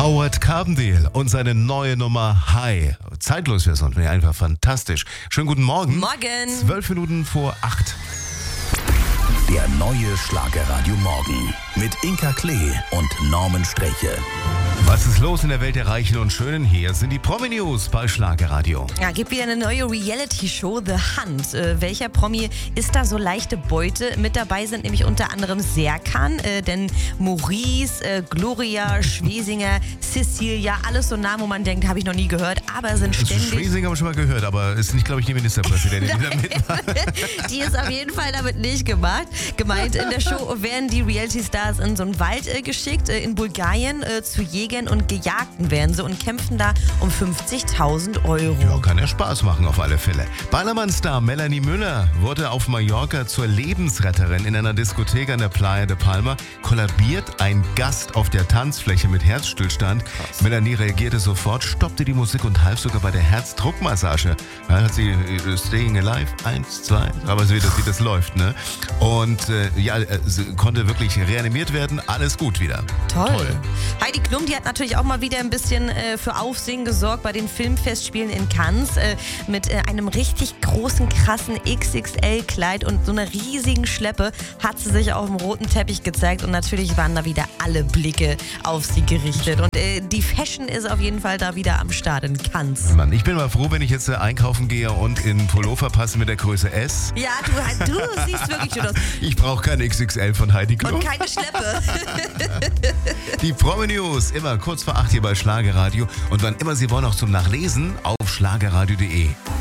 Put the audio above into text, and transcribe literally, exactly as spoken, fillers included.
Howard Carpendale und seine neue Nummer High. Zeitlos wäre es und einfach fantastisch. Schönen guten Morgen. Morgen. Zwölf Minuten vor acht. Der neue Schlagerradio Morgen mit Inka Klee und Norman Streche. Was ist los in der Welt der Reichen und Schönen? Hier sind die Promi-News bei Schlagerradio. Ja, gibt wieder eine neue Reality-Show, The Hunt. Äh, welcher Promi ist da so leichte Beute? Mit dabei sind nämlich unter anderem Serkan, äh, denn Maurice, äh, Gloria, Schwesinger, Cecilia, alles so Namen, wo man denkt, habe ich noch nie gehört, aber sind ständig... Schwesinger haben wir schon mal gehört, aber ist nicht, glaube ich, die Ministerpräsidentin, die da mitmacht. Die ist auf jeden Fall damit nicht gemacht. Gemeint, in der Show werden die Reality-Stars in so einen Wald äh, geschickt, äh, in Bulgarien, äh, zu Jägern und Gejagten werden sie und kämpfen da um fünfzigtausend Euro. Ja, kann ja Spaß machen auf alle Fälle. Ballermann-Star Melanie Müller wurde auf Mallorca zur Lebensretterin in einer Diskothek an der Playa de Palma. Kollabiert ein Gast auf der Tanzfläche mit Herzstillstand. Krass. Melanie reagierte sofort, stoppte die Musik und half sogar bei der Herzdruckmassage. Da hat sie uh, Staying Alive, eins, zwei, aber wie das, wie das läuft, ne? Und äh, ja, sie konnte wirklich reanimiert werden, alles gut wieder. Toll. Toll. Heidi Klum, die hat natürlich auch mal wieder ein bisschen äh, für Aufsehen gesorgt bei den Filmfestspielen in Cannes äh, mit äh, einem richtig großen, krassen X X L-Kleid und so einer riesigen Schleppe hat sie sich auf dem roten Teppich gezeigt und natürlich waren da wieder alle Blicke auf sie gerichtet und äh, die Fashion ist auf jeden Fall da wieder am Start in Cannes. Mann, ich bin mal froh, wenn ich jetzt äh, einkaufen gehe und in Pullover passe mit der Größe S. Ja, du, du siehst wirklich gut aus. Ich brauche kein X X L von Heidi Klum. Und keine Schleppe. Die Promi-News immer kurz vor acht hier bei Schlagerradio und wann immer Sie wollen auch zum Nachlesen auf schlagerradio punkt de.